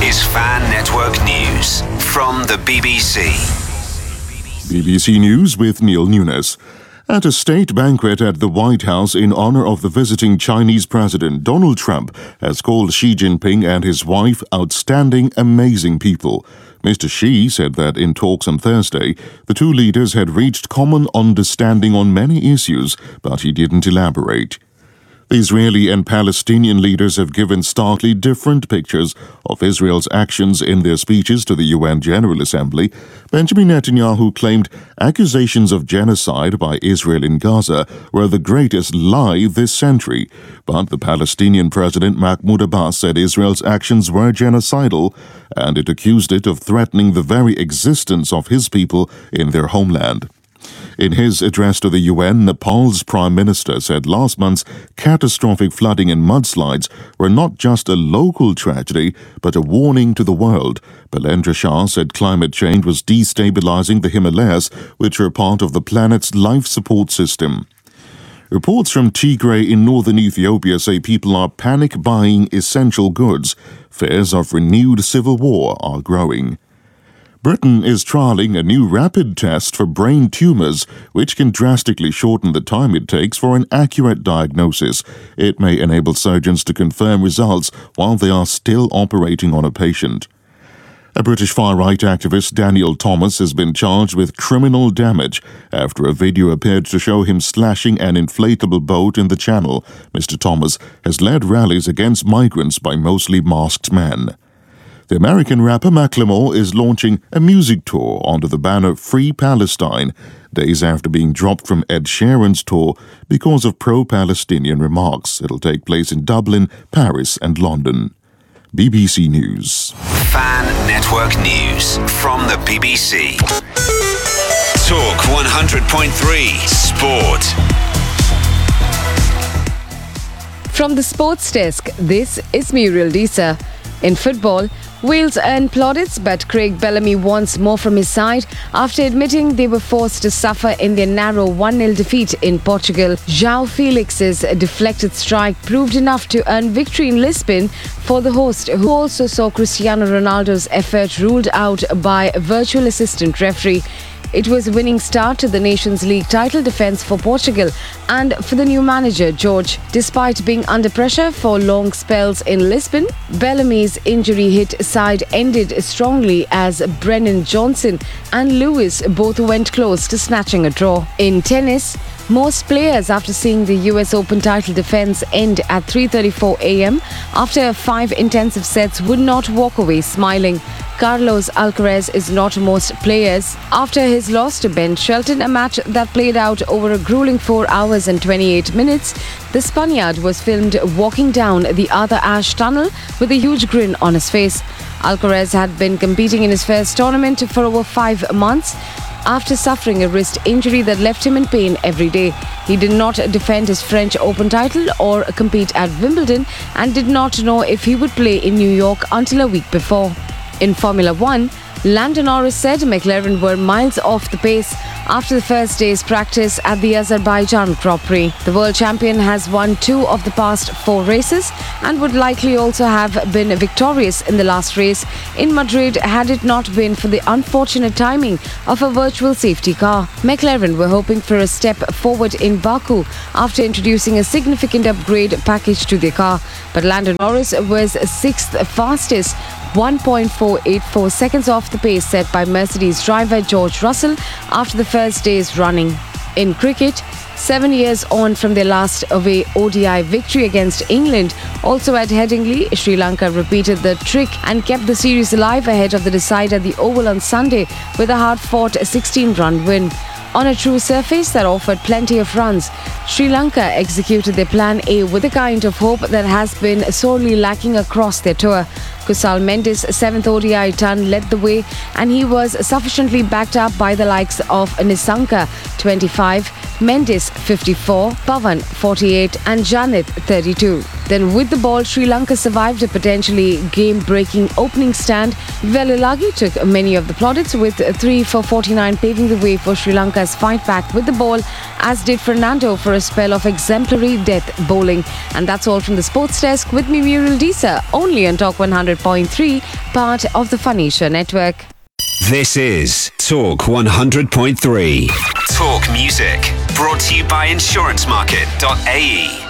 is Fan Network News from the BBC. BBC News with Neil Nunes. At a state banquet at the White House in honor of the visiting Chinese President, Donald Trump has called Xi Jinping and his wife outstanding, amazing people. Mr. Xi said that in talks on Thursday, the two leaders had reached common understanding on many issues, but he didn't elaborate. The Israeli and Palestinian leaders have given starkly different pictures of Israel's actions in their speeches to the UN General Assembly. Benjamin Netanyahu claimed accusations of genocide by Israel in Gaza were the greatest lie this century. But the Palestinian President Mahmoud Abbas said Israel's actions were genocidal, and it accused it of threatening the very existence of his people in their homeland. In his address to the UN, Nepal's Prime Minister said last month's catastrophic flooding and mudslides were not just a local tragedy, but a warning to the world. Balendra Shah said climate change was destabilizing the Himalayas, which are part of the planet's life support system. Reports from Tigray in northern Ethiopia say people are panic buying essential goods. Fears of renewed civil war are growing. Britain is trialling a new rapid test for brain tumours, which can drastically shorten the time it takes for an accurate diagnosis. It may enable surgeons to confirm results while they are still operating on a patient. A British far-right activist, Daniel Thomas, has been charged with criminal damage after a video appeared to show him slashing an inflatable boat in the Channel. Mr. Thomas has led rallies against migrants by mostly masked men. The American rapper Macklemore is launching a music tour under the banner Free Palestine, days after being dropped from Ed Sheeran's tour because of pro-Palestinian remarks. It'll take place in Dublin, Paris and London. BBC News. Fan Network News from the BBC. Talk 100.3 Sport. From the Sports Desk, this is Muriel Disa. In football, Wales earned plaudits, but Craig Bellamy wants more from his side after admitting they were forced to suffer in their narrow 1-0 defeat in Portugal. João Felix's deflected strike proved enough to earn victory in Lisbon for the host, who also saw Cristiano Ronaldo's effort ruled out by a virtual assistant referee. It was a winning start to the Nations League title defence for Portugal and for the new manager, Jorge. Despite being under pressure for long spells in Lisbon, Bellamy's injury-hit side ended strongly as Brennan Johnson and Lewis both went close to snatching a draw. In tennis, most players, after seeing the US Open title defence end at 3:34 a.m. after 5 intensive sets, would not walk away smiling. Carlos Alcaraz is not most players after his loss to Ben Shelton, a match that played out over a grueling 4 hours and 28 minutes. The Spaniard was filmed walking down the Arthur Ashe tunnel with a huge grin on his face. Alcaraz had been competing in his first tournament for over 5 months after suffering a wrist injury that left him in pain every day. He did not defend his French Open title or compete at Wimbledon and did not know if he would play in New York until a week before. In Formula One, Lando Norris said McLaren were miles off the pace after the first day's practice at the Azerbaijan Grand Prix. The world champion has won 2 of the past 4 races and would likely also have been victorious in the last race in Madrid had it not been for the unfortunate timing of a virtual safety car. McLaren were hoping for a step forward in Baku after introducing a significant upgrade package to their car, but Lando Norris was 6th fastest, 1.484 seconds off the pace set by Mercedes driver George Russell after the first day's running. In cricket, 7 years on from their last away ODI victory against England, also at Headingley, Sri Lanka repeated the trick and kept the series alive ahead of the decider at the Oval on Sunday with a hard-fought 16-run win. On a true surface that offered plenty of runs, Sri Lanka executed their plan A with a kind of hope that has been sorely lacking across their tour. Kusal Mendes' 7th ODI ton led the way, and he was sufficiently backed up by the likes of Nissanka 25, Mendes 54, Pavan 48 and Janith 32. Then with the ball, Sri Lanka survived a potentially game-breaking opening stand. Velulagi took many of the plaudits with 3 for 49 paving the way for Sri Lanka's fight back with the ball, as did Fernando for a spell of exemplary death bowling. And that's all from the Sports Desk with me, Muriel Disa, only on Talk 100.3 part of the Phonecia network. This is Talk 100.3. Talk Music. Brought to you by insurancemarket.ae.